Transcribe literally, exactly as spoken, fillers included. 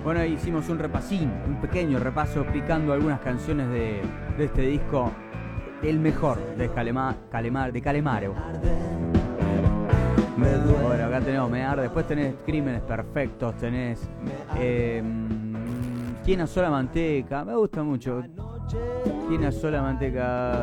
Bueno, ahí hicimos un repasín, un pequeño repaso, picando algunas canciones de, de este disco, el mejor de Calemar, Calemar, de Calemaro. Bueno, acá tenemos Me Arde, después tenés Crímenes Perfectos, tenés eh, ¿Quién asó la manteca? Me gusta mucho. ¿Quién asó la manteca?